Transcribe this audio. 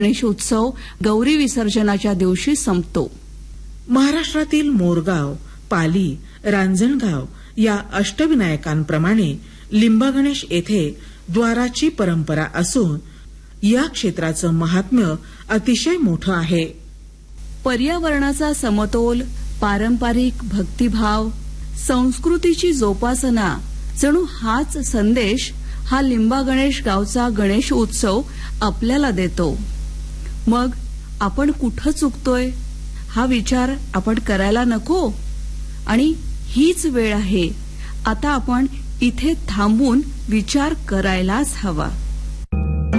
गणेशोत्सव गौरी विसर्जनाच्या दिवशी संपतो. महाराष्ट्रातील मोरगाव, पाली, रांजणगाव या अष्टविनायकांप्रमाणे लिंबागणेश येथे द्वाराची परंपरा असून या क्षेत्राचं महात्म्य अतिशय मोठं आहे. पर्यावरणाचा समतोल, पारंपरिक भक्तिभाव, संस्कृतीची जोपासना जणू हाच संदेश हा लिंबागणेश गावचा गणेश उत्सव आपल्याला देतो. मग आपण कुठं चुकतोय हा विचार आपण करायला नको. आणि हीच वेळ आहे आता आपण इथे थांबून विचार करायलाच हवा.